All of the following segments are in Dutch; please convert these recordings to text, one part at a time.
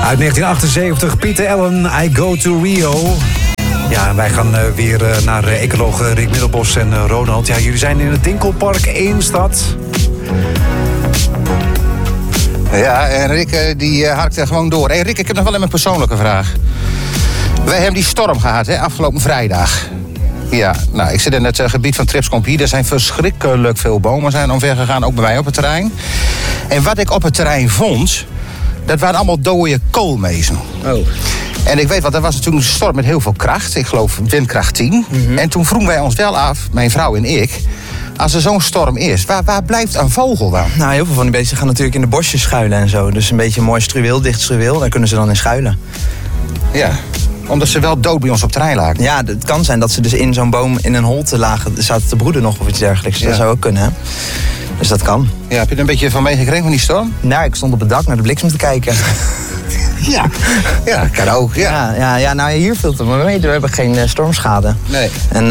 Uit 1978, Pieter Allen, I Go to Rio. Ja, en wij gaan weer naar ecoloog Rick Middelbos en Ronald. Ja, jullie zijn in het Dinkelpark Eemstad. Ja, en Rick die harkt er gewoon door. Hey Rick, ik heb nog wel een persoonlijke vraag. Wij hebben die storm gehad, hè, afgelopen vrijdag. Ja, nou, ik zit in het gebied van Tripscompie. Er zijn verschrikkelijk veel bomen zijn omvergegaan, ook bij mij op het terrein. En wat ik op het terrein vond, dat waren allemaal dode koolmezen. Oh. En ik weet, want dat was natuurlijk een storm met heel veel kracht. Ik geloof windkracht 10. Mm-hmm. En toen vroegen wij ons wel af, mijn vrouw en ik, als er zo'n storm is, waar blijft een vogel dan? Nou, heel veel van die beesten gaan natuurlijk in de bosjes schuilen en zo. Dus een beetje een mooi struweel, dicht struweel, daar kunnen ze dan in schuilen. Ja, omdat ze wel dood bij ons op terrein lagen. Ja, het kan zijn dat ze dus in zo'n boom in een holte lagen, zaten te broeden nog of iets dergelijks. Ja. Dat zou ook kunnen, hè? Dus dat kan. Ja, heb je er een beetje van meegekregen van die storm? Nou, ik stond op het dak naar de bliksem te kijken. Ja, kan ook. Ja, nou hier viel het me mee. We hebben geen stormschade. Nee. En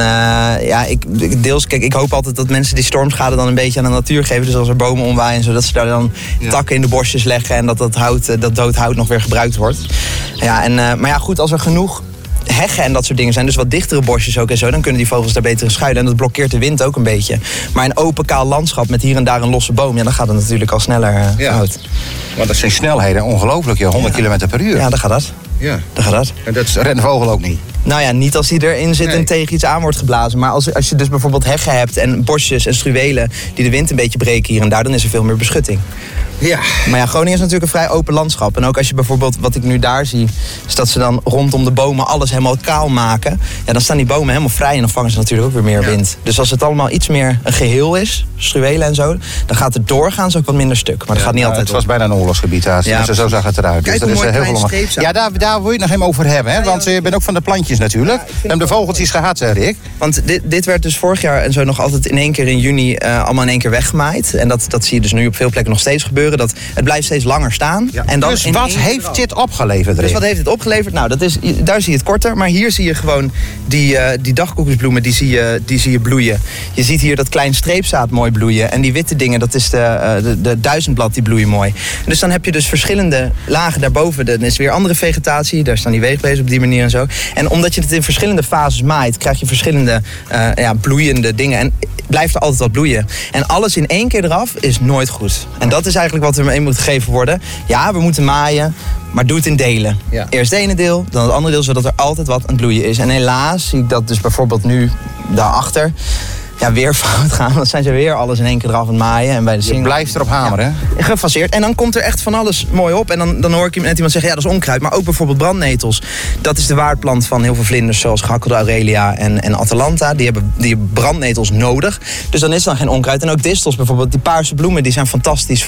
ik hoop altijd dat mensen die stormschade dan een beetje aan de natuur geven. Dus als er bomen omwaaien, zodat ze daar dan takken in de bosjes leggen en dat dood hout nog weer gebruikt wordt. Ja, maar ja, goed, als er genoeg heggen en dat soort dingen zijn, dus wat dichtere bosjes ook en zo, dan kunnen die vogels daar beter in schuilen. En dat blokkeert de wind ook een beetje. Maar een open kaal landschap met hier en daar een losse boom, ja, dan gaat het natuurlijk al sneller uit. Want dat zijn snelheden, ongelooflijk, 100 km per uur. Ja, dan gaat dat. Ja. Dan gaat dat. En dat rent een vogel ook niet? Nou ja, niet als die erin zit en tegen iets aan wordt geblazen. Maar als je dus bijvoorbeeld heggen hebt en bosjes en struwelen die de wind een beetje breken hier en daar, dan is er veel meer beschutting. Ja. Maar ja, Groningen is natuurlijk een vrij open landschap. En ook als je bijvoorbeeld, wat ik nu daar zie, is dat ze dan rondom de bomen alles helemaal kaal maken. Ja, dan staan die bomen helemaal vrij en dan vangen ze natuurlijk ook weer meer wind. Dus als het allemaal iets meer een geheel is, struwelen en zo, dan gaat het doorgaans ook wat minder stuk. Maar dat gaat niet altijd. Het was bijna een oorlogsgebied daar. Ja, dus zo zag het eruit. Kijk, dus hoe mooi klein streep. Ja, daar wil je het nog helemaal over hebben, hè? Want je bent ook van de plantjes natuurlijk. We hebben de vogeltjes gehad, zeg ik. Want dit werd dus vorig jaar en zo nog altijd in één keer in juni allemaal in één keer weggemaaid. En dat zie je dus nu op veel plekken nog steeds gebeuren. Dat het blijft steeds langer staan. Ja. En dan dus wat heeft dit opgeleverd? Dus wat heeft het opgeleverd? Nou, daar zie je het korter. Maar hier zie je gewoon die dagkoekoeksbloemen, die zie je bloeien. Je ziet hier dat klein streepzaad mooi bloeien. En die witte dingen, dat is de duizendblad, die bloeien mooi. En dus dan heb je dus verschillende lagen daarboven. Dan is weer andere vegetatie. Daar staan die weegbeesten op die manier en zo. En omdat je het in verschillende fases maait, krijg je verschillende bloeiende dingen. En blijft er altijd wat bloeien. En alles in één keer eraf is nooit goed. En dat is eigenlijk wat er mee moet gegeven worden. Ja, we moeten maaien, maar doe het in delen. Ja. Eerst het ene deel, dan het andere deel, zodat er altijd wat aan het bloeien is. En helaas zie ik dat dus bijvoorbeeld nu daarachter weer fout gaan. Dan zijn ze weer alles in één keer eraf aan het maaien. En bij de je blijft erop hameren, hè? Gefaseerd. En dan komt er echt van alles mooi op. En dan hoor ik net iemand zeggen, ja, dat is onkruid. Maar ook bijvoorbeeld brandnetels. Dat is de waardplant van heel veel vlinders, zoals gehakkelde Aurelia en Atalanta. Die hebben brandnetels nodig. Dus dan is dan geen onkruid. En ook distels bijvoorbeeld. Die paarse bloemen, die zijn fantastisch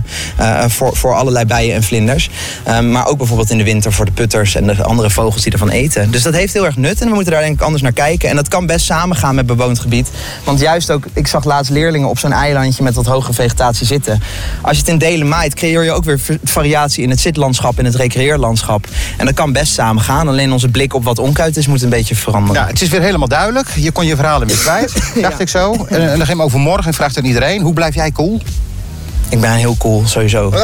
voor allerlei bijen en vlinders. Maar ook bijvoorbeeld in de winter voor de putters en de andere vogels die ervan eten. Dus dat heeft heel erg nut. En we moeten daar denk ik anders naar kijken. En dat kan best samengaan met bewoond gebied. Want juist ook, ik zag laatst leerlingen op zo'n eilandje met wat hoge vegetatie zitten. Als je het in delen maait, creëer je ook weer variatie in het zitlandschap, in het recreëerlandschap. En dat kan best samengaan. Alleen onze blik op wat onkruid is, moet een beetje veranderen. Ja, het is weer helemaal duidelijk. Je kon je verhalen weer kwijt, dacht ik zo. En dan ging we over morgen en vraagt aan iedereen, hoe blijf jij cool? Ik ben heel cool, sowieso.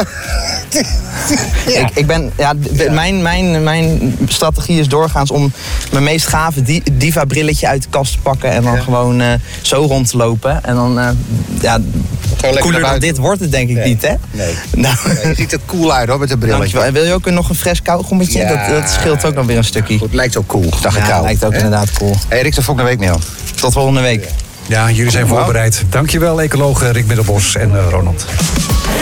Mijn strategie is doorgaans om mijn meest gave diva-brilletje uit de kast te pakken en dan gewoon zo rond te lopen. En dan, cooler dan dit wordt het denk ik niet, hè? Nee. Nou. Je ziet er cool uit hoor, met een brilletje. Dankjewel. En wil je ook nog een fles kauwgommetje? Ja. Dat scheelt ook nog weer een stukje. Het lijkt ook cool, dacht ik al. Lijkt ook inderdaad cool. Hey Rick, tot volgende week, Neil. Tot volgende week. Ja, jullie zijn voorbereid. Dankjewel, ecoloog Rick Middelbos en Ronald.